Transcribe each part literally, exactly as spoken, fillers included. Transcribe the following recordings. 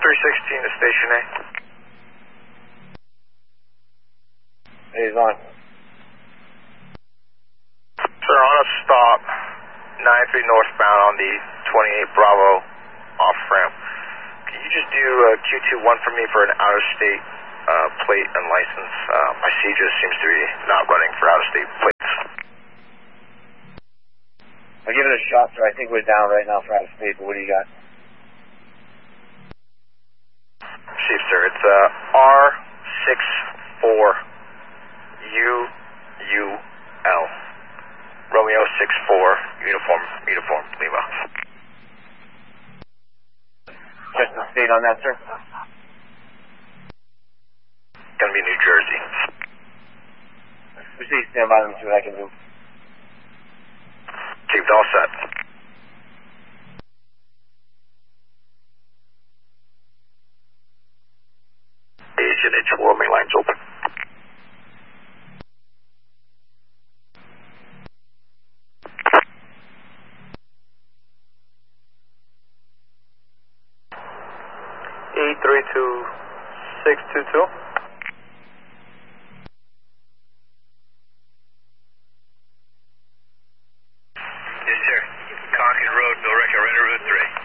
three sixteen to Station A. He's on. Sir, on a stop, nine three northbound on the twenty-eight Bravo off-ramp. Can you just do uh, Q two one for me for an out-of-state uh, plate and license? Uh, my C just seems to be not running for out-of-state plates. I'll give it a shot, sir. I think we're down right now for out-of-state, but what do you got? Chief, sir, it's uh, R six four U U L. Romeo six four, uniform, uniform, Lima. Just the state on that, sir? Gonna be New Jersey. Proceed, stand by, let me see what I can do. Chief, all set. Agent H four, main lines open. eight three two six two two. Yes, sir. Concord Road, Bill Ricker, right at Route three.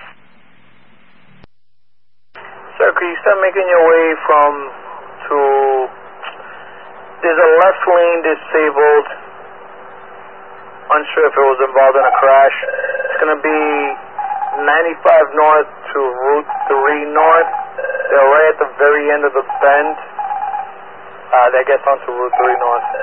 Sir, could you start making your way from to... There's a left lane disabled. Unsure if it was involved in a crash. It's going to be ninety-five north to Route three north. They're right at the very end of the bend. Uh, that gets onto Route three north.